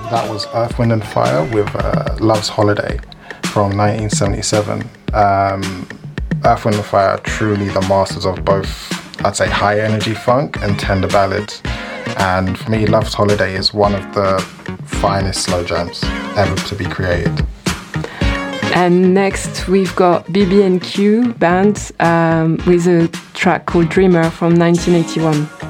That was Earth, Wind and Fire with Love's Holiday from 1977. Earth, Wind and Fire are truly the masters of both, I'd say, high energy funk and tender ballads. And for me, Love's Holiday is one of the finest slow jams ever to be created. And next we've got BB&Q Band with a track called Dreamer from 1981.